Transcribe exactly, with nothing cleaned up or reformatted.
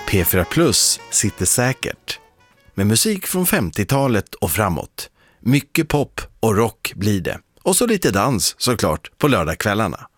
P fyra Plus sitter säkert. Med musik från femtiotalet och framåt. Mycket pop och rock blir det. Och så lite dans såklart på lördagskvällarna.